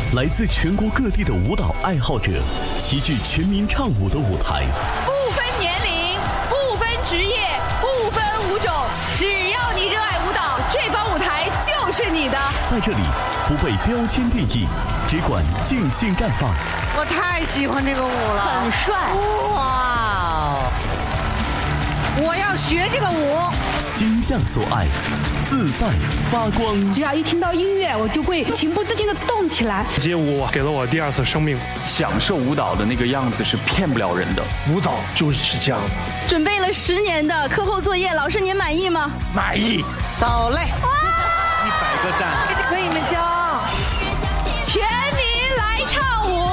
来自全国各地的舞蹈爱好者齐聚全民唱舞的舞台， 不分年龄，不分职业，不分舞种，只要你热爱舞蹈，这方舞台就是你的。 在这里不被标签定义，只管尽兴绽放。 我太喜欢这个舞了， 很帅哇！我要学这个舞。 心向所爱，自在发光。 只要一听到音乐，我就会情不自禁地动起来。 街舞给了我第二次生命， 享受舞蹈的那个样子是骗不了人的。 舞蹈就是这样的。 准备了10年的课后作业，老师您满意吗？ 满意。 走嘞 ！100个赞， 为你们骄傲。 全民来唱舞。